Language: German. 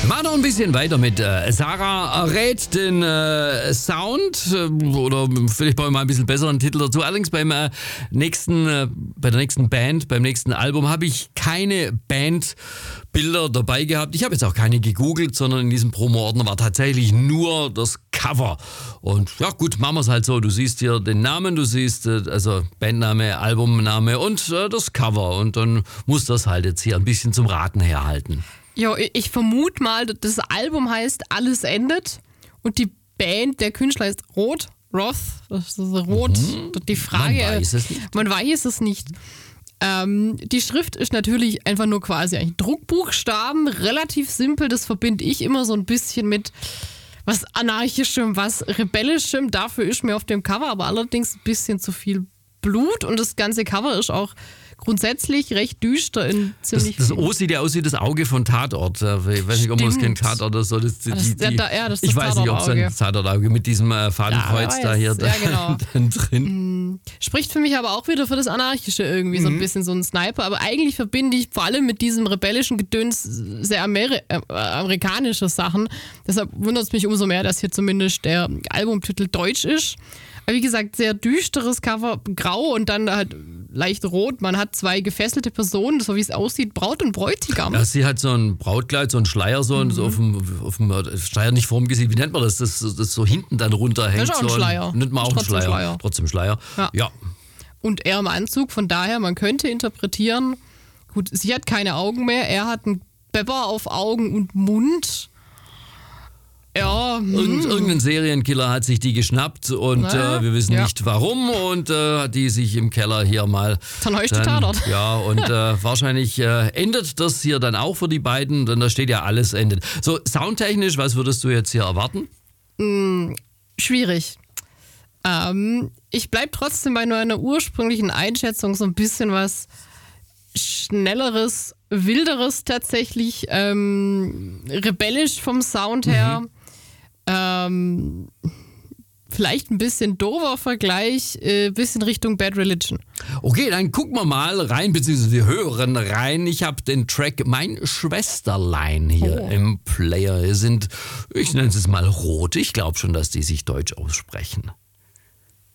Mach noch ein bisschen weiter mit Sarah rät den Sound oder vielleicht brauche ich mal ein bisschen besseren Titel dazu. Allerdings bei der nächsten Band, beim nächsten Album habe ich keine Bandbilder dabei gehabt. Ich habe jetzt auch keine gegoogelt, sondern in diesem Promo-Ordner war tatsächlich nur das Cover. Und ja gut, machen wir es halt so. Du siehst hier den Namen, du siehst also Bandname, Albumname und das Cover. Und dann muss das halt jetzt hier ein bisschen zum Raten herhalten. Ja, ich vermute mal, das Album heißt Alles endet und die Band, der Künstler heißt Roth, das ist Roth. Die Frage, man weiß es nicht. Die Schrift ist natürlich einfach nur quasi ein Druckbuchstaben, relativ simpel, das verbinde ich immer so ein bisschen mit was Anarchischem, was Rebellischem, dafür ist mir auf dem Cover aber allerdings ein bisschen zu viel Blut und das ganze Cover ist auch grundsätzlich recht düster in ziemlich Das O sieht ja aus wie das Auge von Tatort. Ich weiß nicht, ob man das kennt, Tatort oder so. Das ist ich weiß nicht, ob es ein Tatortauge mit diesem Fadenkreuz da hier genau. drin. Spricht für mich aber auch wieder für das Anarchische irgendwie, so ein bisschen so ein Sniper. Aber eigentlich verbinde ich vor allem mit diesem rebellischen Gedöns sehr amerikanische Sachen. Deshalb wundert es mich umso mehr, dass hier zumindest der Albumtitel deutsch ist. Aber wie gesagt, sehr düsteres Cover, grau und dann halt leicht rot. Man hat zwei gefesselte Personen, so wie es aussieht, Braut und Bräutigam. Ja, sie hat so ein Brautkleid, so ein Schleier, so auf dem Schleier nicht vorm Gesicht. Wie nennt man das? Das so hinten dann runterhängt. Das ist auch ein Schleier. Nennt man auch einen Schleier. Trotzdem Schleier. Ja. Und er im Anzug, von daher, man könnte interpretieren, gut, sie hat keine Augen mehr, er hat einen Pepper auf Augen und Mund. Ja. Irgendein Serienkiller hat sich die geschnappt und wir wissen nicht warum und hat die sich im Keller hier mal... Dann heißt der Tatort. Ja, und wahrscheinlich endet das hier dann auch für die beiden, denn da steht ja alles endet. So, soundtechnisch, was würdest du jetzt hier erwarten? Schwierig. Ich bleibe trotzdem bei meiner ursprünglichen Einschätzung so ein bisschen was Schnelleres, Wilderes tatsächlich, rebellisch vom Sound her. Vielleicht ein bisschen doofer Vergleich, bisschen Richtung Bad Religion. Okay, dann gucken wir mal rein, beziehungsweise wir hören rein. Ich habe den Track Mein Schwesterlein hier im Player. Hier sind, ich nenne es mal rot. Ich glaube schon, dass die sich deutsch aussprechen.